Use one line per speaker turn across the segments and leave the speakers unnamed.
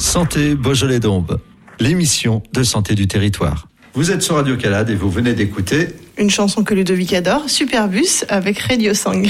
Santé Beaujolais-Dombes, l'émission de santé du territoire. Vous êtes sur Radio Calade et vous venez d'écouter
une chanson que Ludovic adore, Superbus avec Radio Sang.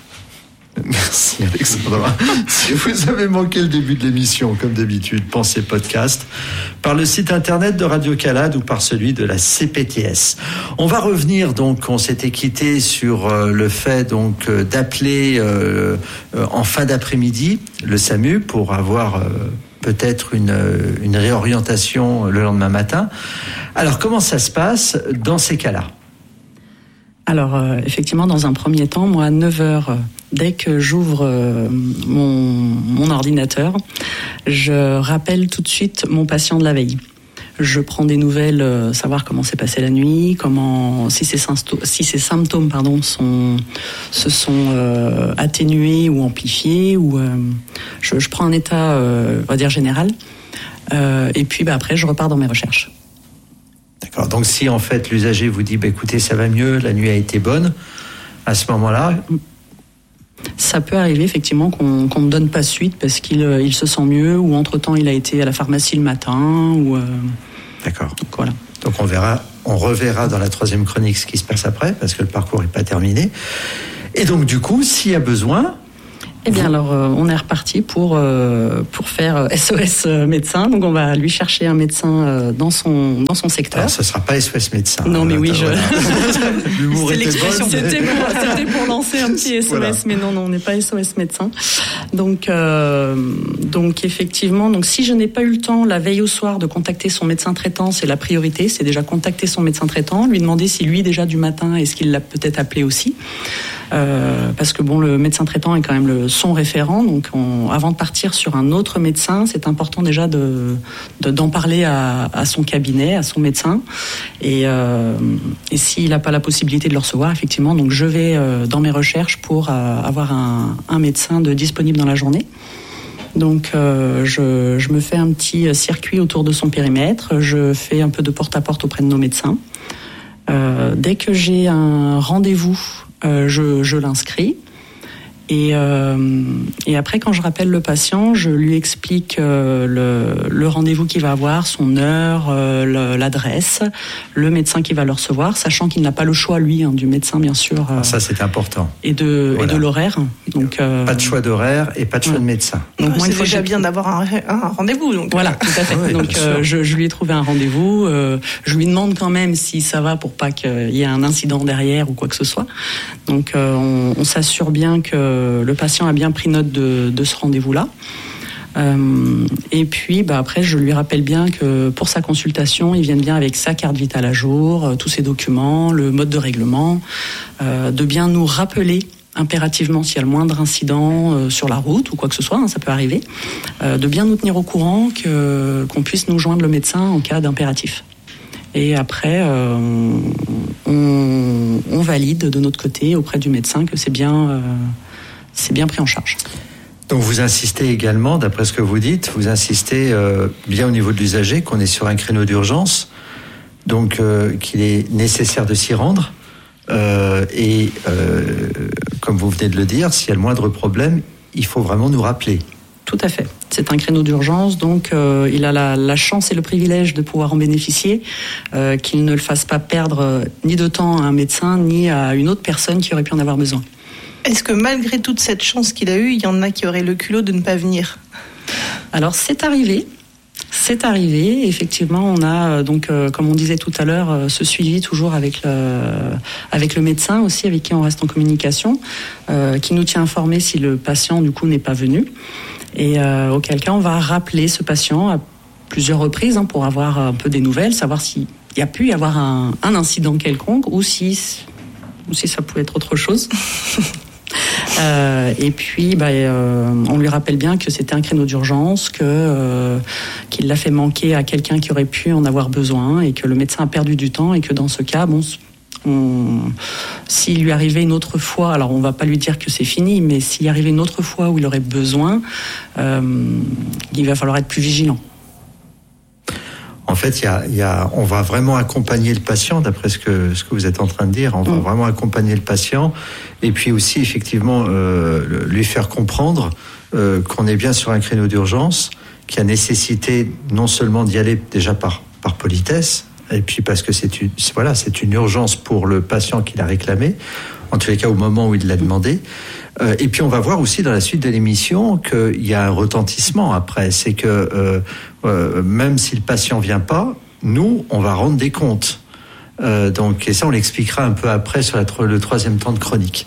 Merci Alexandra. Si vous avez manqué le début de l'émission, comme d'habitude, pensez podcast par le site internet de Radio Calade ou par celui de la CPTS. On va revenir donc, on s'était quitté sur le fait donc d'appeler en fin d'après-midi le SAMU pour avoir peut-être une réorientation le lendemain matin. Alors comment ça se passe dans ces cas-là ?
Alors, effectivement, dans un premier temps, moi, à 9h, dès que j'ouvre mon ordinateur, je rappelle tout de suite mon patient de la veille. Je prends des nouvelles, savoir comment s'est passée la nuit, si ces symptômes se sont atténués ou amplifiés, ou je prends un état, on va dire, général. Et puis, après, je repars dans mes recherches.
D'accord. Donc si en fait l'usager vous dit écoutez ça va mieux, la nuit a été bonne, à ce moment-là
ça peut arriver effectivement qu'on ne donne pas suite parce qu'il se sent mieux ou entre-temps il a été à la pharmacie le matin ou
D'accord.
Donc, voilà.
Donc on reverra dans la troisième chronique ce qui se passe après parce que le parcours n'est pas terminé. Et donc du coup s'il y a besoin.
Eh bien alors on est reparti pour faire SOS médecin. Donc on va lui chercher un médecin dans son secteur.
Alors ce sera pas SOS médecin.
Non mais oui,
l'humour était
l'expression. C'était pour lancer un petit SOS, voilà. Mais non, on n'est pas SOS médecin. Donc effectivement, si je n'ai pas eu le temps la veille au soir de contacter son médecin traitant, c'est la priorité. C'est déjà contacter son médecin traitant, lui demander si lui déjà du matin est-ce qu'il l'a peut-être appelé aussi. Parce que le médecin traitant est quand même son référent, donc avant de partir sur un autre médecin, c'est important déjà d'en parler à son cabinet, à son médecin, et s'il n'a pas la possibilité de le recevoir, effectivement, donc je vais dans mes recherches pour avoir un médecin disponible dans la journée. Donc je me fais un petit circuit autour de son périmètre, je fais un peu de porte-à-porte auprès de nos médecins. Dès que j'ai un rendez-vous, je l'inscris et après quand je rappelle le patient, je lui explique le rendez-vous qu'il va avoir, son heure, l'adresse, le médecin qui va le recevoir, sachant qu'il n'a pas le choix lui du médecin bien sûr.
Ça c'est important.
Et de l'horaire. Donc
pas de choix d'horaire et pas de choix de médecin.
Donc moi, c'est déjà bien d'avoir un rendez-vous. Donc
voilà, tout à fait. Oui, donc je lui ai trouvé un rendez-vous. Je lui demande quand même si ça va pour pas qu'il y ait un incident derrière ou quoi que ce soit. Donc on s'assure bien que le patient a bien pris note de ce rendez-vous-là. Et puis après je lui rappelle bien que pour sa consultation il vient bien avec sa carte vitale à jour, tous ses documents, le mode de règlement, de bien nous rappeler impérativement s'il y a le moindre incident sur la route ou quoi que ce soit, ça peut arriver, de bien nous tenir au courant qu'on puisse nous joindre le médecin en cas d'impératif. Et après, on valide de notre côté auprès du médecin que c'est bien pris en charge.
Donc vous insistez également, d'après ce que vous dites, bien au niveau de l'usager qu'on est sur un créneau d'urgence, donc qu'il est nécessaire de s'y rendre. Comme vous venez de le dire, s'il y a le moindre problème, il faut vraiment nous rappeler.
Tout à fait. C'est un créneau d'urgence, donc il a la chance et le privilège de pouvoir en bénéficier, qu'il ne le fasse pas perdre ni de temps à un médecin, ni à une autre personne qui aurait pu en avoir besoin.
Est-ce que malgré toute cette chance qu'il a eue, il y en a qui auraient le culot de ne pas venir ?
Alors c'est arrivé, effectivement, on a comme on disait tout à l'heure, ce suivi toujours avec le médecin aussi, avec qui on reste en communication, qui nous tient informés si le patient du coup n'est pas venu, et auquel cas on va rappeler ce patient à plusieurs reprises pour avoir un peu des nouvelles, savoir s'il y a pu y avoir un incident quelconque ou si ça pouvait être autre chose. Et puis on lui rappelle bien que c'était un créneau d'urgence, qu'il l'a fait manquer à quelqu'un qui aurait pu en avoir besoin et que le médecin a perdu du temps et que dans ce cas, s'il lui arrivait une autre fois, alors on va pas lui dire que c'est fini, mais s'il y arrivait une autre fois où il aurait besoin, il va falloir être plus vigilant.
En fait, on va vraiment accompagner le patient, d'après ce que vous êtes en train de dire. On va vraiment accompagner le patient, et puis aussi effectivement lui faire comprendre qu'on est bien sur un créneau d'urgence qui a nécessité non seulement d'y aller déjà par politesse, et puis parce que c'est une urgence pour le patient qui l'a réclamé, en tous les cas au moment où il l'a demandé. Et puis on va voir aussi dans la suite de l'émission qu'il y a un retentissement après. C'est que même si le patient vient pas, nous, on va rendre des comptes. Et ça, on l'expliquera un peu après sur le troisième temps de chronique.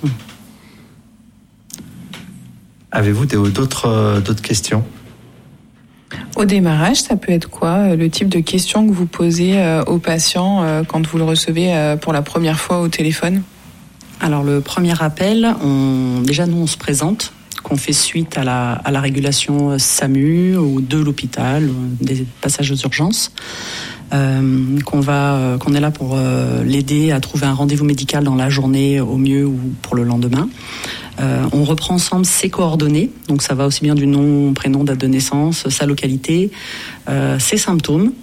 Avez-vous d'autres questions ?
Au démarrage, ça peut être quoi le type de questions que vous posez au patient quand vous le recevez pour la première fois au téléphone ?
Alors le premier appel, déjà nous on se présente, qu'on fait suite à la régulation SAMU ou de l'hôpital, des passages aux urgences, qu'on est là pour l'aider à trouver un rendez-vous médical dans la journée au mieux ou pour le lendemain. On reprend ensemble ses coordonnées, donc ça va aussi bien du nom, prénom, date de naissance, sa localité, ses symptômes,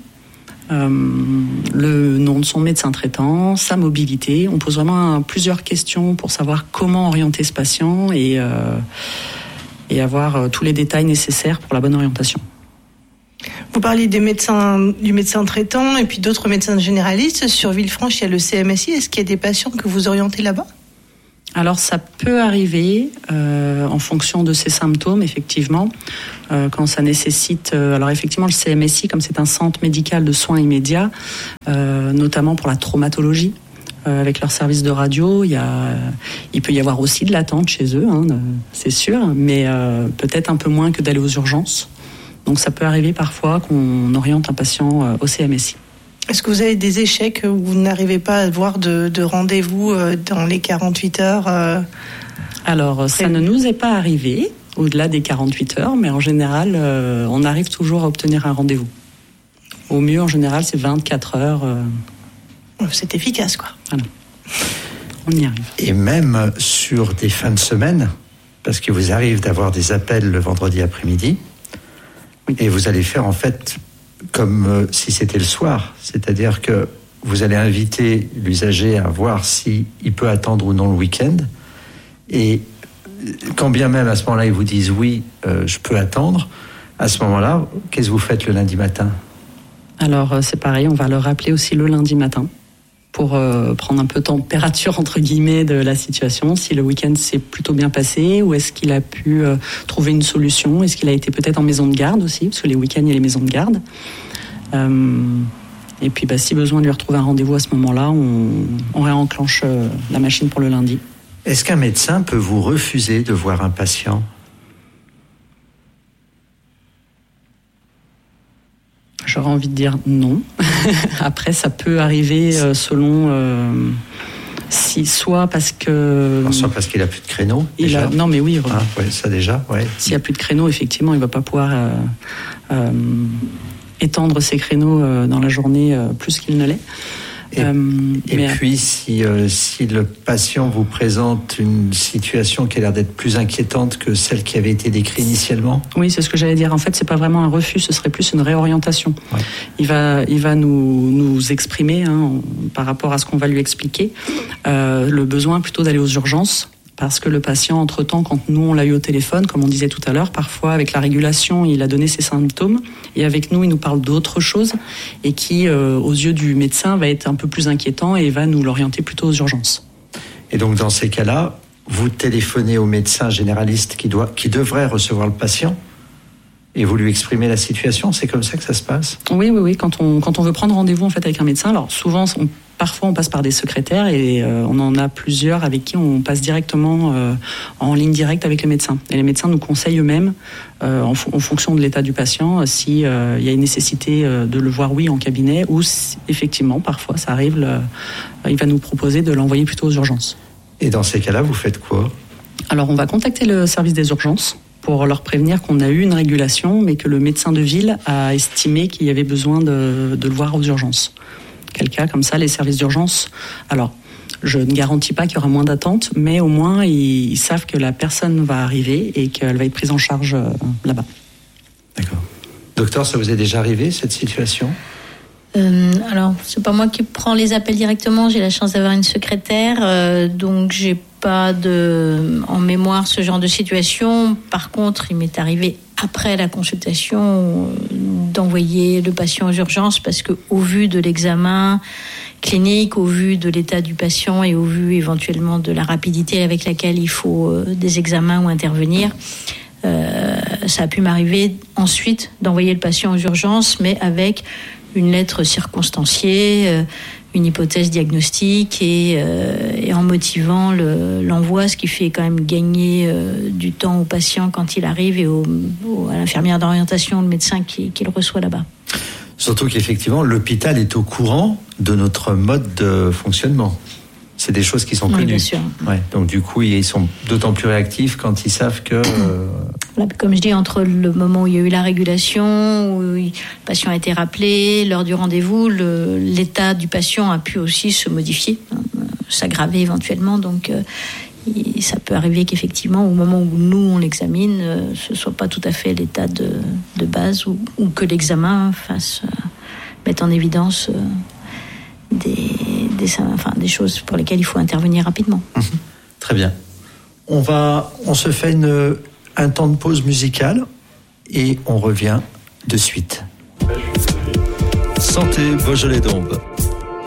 le nom de son médecin traitant, sa mobilité. On pose vraiment plusieurs questions pour savoir comment orienter ce patient et avoir tous les détails nécessaires pour la bonne orientation.
Vous parliez du médecin traitant et puis d'autres médecins généralistes. Sur Villefranche, il y a le CMSI. Est-ce qu'il y a des patients que vous orientez là-bas ?
Alors ça peut arriver en fonction de ses symptômes, effectivement, quand ça nécessite... alors effectivement, le CMSI, comme c'est un centre médical de soins immédiats, notamment pour la traumatologie, avec leur service de radio, il peut y avoir aussi de l'attente chez eux, c'est sûr, mais peut-être un peu moins que d'aller aux urgences. Donc ça peut arriver parfois qu'on oriente un patient au CMSI.
Est-ce que vous avez des échecs où vous n'arrivez pas à avoir de rendez-vous dans les 48 heures
Alors, ça ne nous est pas arrivé au-delà des 48 heures, mais en général, on arrive toujours à obtenir un rendez-vous. Au mieux, en général, c'est 24 heures.
C'est efficace, quoi.
Voilà. On y arrive.
Et même sur des fins de semaine, parce qu'il vous arrive d'avoir des appels le vendredi après-midi, oui. Et vous allez faire en fait comme si c'était le soir, c'est-à-dire que vous allez inviter l'usager à voir s'il peut attendre ou non le week-end, et quand bien même à ce moment-là ils vous disent oui, je peux attendre, à ce moment-là, qu'est-ce que vous faites le lundi matin ?
Alors c'est pareil, on va le rappeler aussi le lundi matin pour prendre un peu température entre guillemets de la situation, si le week-end s'est plutôt bien passé, ou est-ce qu'il a pu trouver une solution, est-ce qu'il a été peut-être en maison de garde aussi, parce que les week-ends il y a les maisons de garde. Et puis si besoin de lui retrouver un rendez-vous à ce moment-là, on réenclenche la machine pour le lundi.
Est-ce qu'un médecin peut vous refuser de voir un patient ?
J'aurais envie de dire non. Après, ça peut arriver selon soit parce que...
Soit parce qu'il a plus de créneau.
Non, mais oui.
Ouais, ça déjà, ouais.
S'il n'y a plus de créneau, effectivement, il ne va pas pouvoir étendre ses créneaux dans la journée plus qu'il ne l'est.
Puis, si le patient vous présente une situation qui a l'air d'être plus inquiétante que celle qui avait été décrite initialement ?
Oui, c'est ce que j'allais dire. En fait, c'est pas vraiment un refus, ce serait plus une réorientation. Ouais. Il va nous exprimer, par rapport à ce qu'on va lui expliquer, le besoin plutôt d'aller aux urgences. Parce que le patient, entre-temps, quand nous, on l'a eu au téléphone, comme on disait tout à l'heure, parfois, avec la régulation, il a donné ses symptômes. Et avec nous, il nous parle d'autre chose et qui, aux yeux du médecin, va être un peu plus inquiétant et va nous l'orienter plutôt aux urgences.
Et donc, dans ces cas-là, vous téléphonez au médecin généraliste qui devrait recevoir le patient et vous lui exprimez la situation. C'est comme ça que ça se passe ?
Oui. Quand on veut prendre rendez-vous, en fait, avec un médecin, alors souvent, parfois, on passe par des secrétaires et on en a plusieurs avec qui on passe directement en ligne directe avec les médecins. Et les médecins nous conseillent eux-mêmes, en fonction de l'état du patient, s'il y a une nécessité de le voir, en cabinet, ou si, effectivement, parfois, ça arrive, il va nous proposer de l'envoyer plutôt aux urgences.
Et dans ces cas-là, vous faites quoi ?
Alors, on va contacter le service des urgences pour leur prévenir qu'on a eu une régulation, mais que le médecin de ville a estimé qu'il y avait besoin de le voir aux urgences. Quel cas, comme ça, les services d'urgence... Alors, je ne garantis pas qu'il y aura moins d'attente, mais au moins, ils savent que la personne va arriver et qu'elle va être prise en charge là-bas.
D'accord. Docteur, ça vous est déjà arrivé, cette situation ?
Alors, c'est pas moi qui prends les appels directement. J'ai la chance d'avoir une secrétaire, donc j'ai pas en mémoire ce genre de situation. Par contre, il m'est arrivé après la consultation d'envoyer le patient aux urgences parce que au vu de l'examen clinique, au vu de l'état du patient et au vu éventuellement de la rapidité avec laquelle il faut des examens ou intervenir, ça a pu m'arriver ensuite d'envoyer le patient aux urgences, mais avec une lettre circonstanciée, une hypothèse diagnostique et en motivant l'envoi, ce qui fait quand même gagner du temps au patient quand il arrive et à l'infirmière d'orientation, le médecin qui le reçoit là-bas.
Surtout qu'effectivement, l'hôpital est au courant de notre mode de fonctionnement. C'est des choses qui sont connues.
Oui, bien sûr.
Ouais, donc du coup, ils sont d'autant plus réactifs quand ils savent que...
Comme je dis, entre le moment où il y a eu la régulation, où le patient a été rappelé, l'heure du rendez-vous, l'état du patient a pu aussi se modifier, s'aggraver éventuellement. Donc ça peut arriver qu'effectivement, au moment où nous, on l'examine, ce ne soit pas tout à fait l'état de base ou que l'examen mette en évidence des choses pour lesquelles il faut intervenir rapidement.
Très bien. On se fait un temps de pause musicale et on revient de suite. Santé Beaujolais d'Aube.